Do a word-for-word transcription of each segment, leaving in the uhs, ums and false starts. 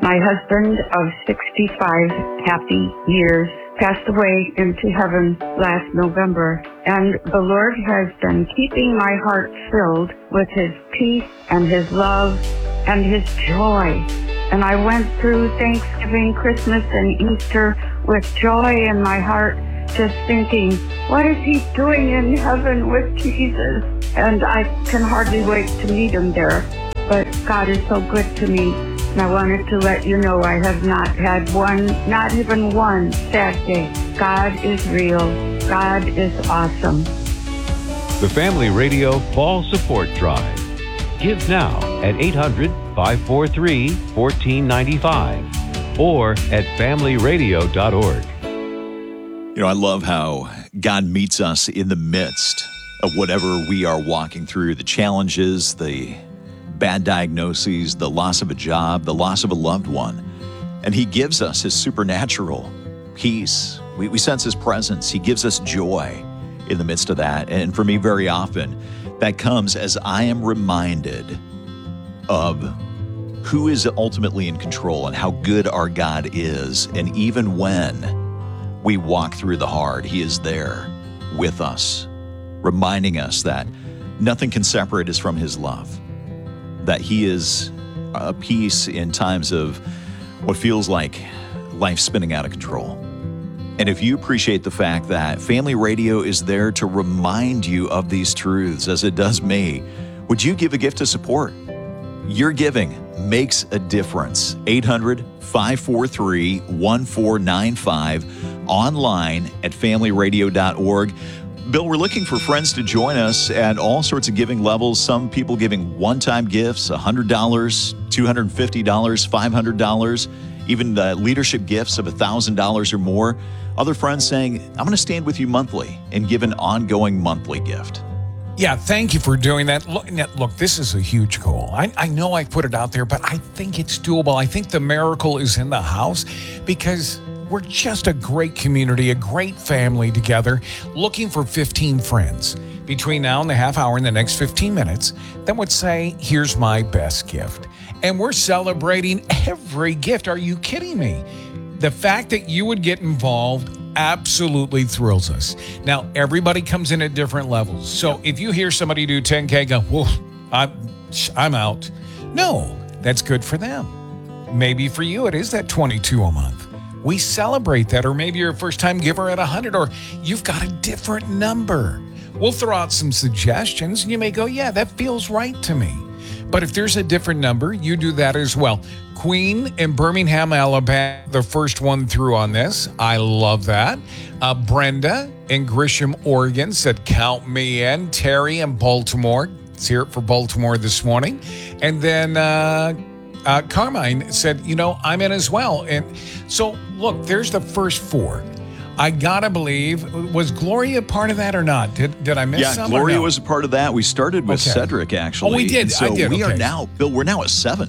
My husband of sixty-five happy years passed away into heaven last November, and the Lord has been keeping my heart filled with His peace and His love and His joy. And I went through Thanksgiving, Christmas, and Easter with joy in my heart, just thinking, what is He doing in heaven with Jesus? And I can hardly wait to meet Him there. But God is so good to me. And I wanted to let you know I have not had one, not even one sad day. God is real. God is awesome. The Family Radio Fall Support Drive. Give now at eight hundred, five four three, one four nine five or at family radio dot org. You know, I love how God meets us in the midst of whatever we are walking through, the challenges, the bad diagnoses, the loss of a job, the loss of a loved one. And He gives us His supernatural peace. We, we sense His presence. He gives us joy in the midst of that. And for me, very often, that comes as I am reminded of who is ultimately in control and how good our God is. And even when we walk through the hard, He is there with us, reminding us that nothing can separate us from His love, that He is a peace in times of what feels like life spinning out of control. And if you appreciate the fact that Family Radio is there to remind you of these truths, as it does me, would you give a gift to support? Your giving makes a difference. eight hundred, five four three, one four nine five, online at family radio dot org. Bill, we're looking for friends to join us at all sorts of giving levels. Some people giving one-time gifts, one hundred dollars, two hundred fifty dollars, five hundred dollars, even the leadership gifts of one thousand dollars or more. Other friends saying, I'm going to stand with you monthly and give an ongoing monthly gift. Yeah, thank you for doing that. Look, look, this is a huge goal. I, I know I put it out there, but I think it's doable. I think the miracle is in the house because we're just a great community, a great family together, looking for fifteen friends between now and the half hour in the next fifteen minutes that would say, here's my best gift. And we're celebrating every gift. Are you kidding me? The fact that you would get involved absolutely thrills us. Now, everybody comes in at different levels. So if you hear somebody do ten K, go, whoa, I'm, I'm out. No, that's good for them. Maybe for you, it is that twenty-two a month. We celebrate that, or maybe you're a first-time giver at one hundred, or you've got a different number. We'll throw out some suggestions, and you may go, yeah, that feels right to me. But if there's a different number, you do that as well. Queen in Birmingham, Alabama, the first one through on this. I love that. Uh, Brenda in Grisham, Oregon said, count me in. Terry in Baltimore. Let's hear it for Baltimore this morning. And then uh, uh, Carmine said, you know, I'm in as well. And so, look, there's the first four. I gotta believe, was Gloria part of that or not? Did did I miss yeah, some? Yeah, Gloria no? was a part of that. We started with okay. Cedric, actually. Oh, we did. And so I did. we okay. are now, Bill, we're now at seven.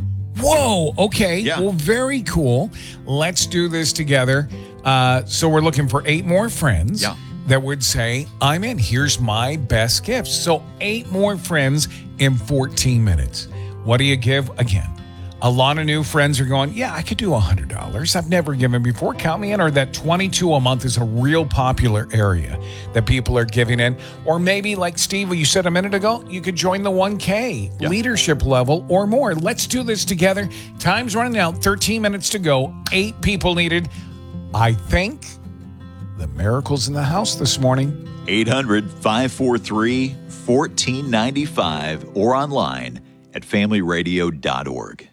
Whoa, okay. Yeah. Well, very cool. Let's do this together. Uh, so we're looking for eight more friends yeah. that would say, I'm in. Here's my best gift. So eight more friends in fourteen minutes. What do you give? Again, a lot of new friends are going, yeah, I could do one hundred dollars. I've never given before. Count me in. Or that twenty-two a month is a real popular area that people are giving in. Or maybe like Steve, you said a minute ago, you could join the one K yeah. leadership level or more. Let's do this together. Time's running out. thirteen minutes to go. Eight people needed. I think the miracle's in the house this morning. eight hundred, five four three, one four nine five or online at family radio dot org.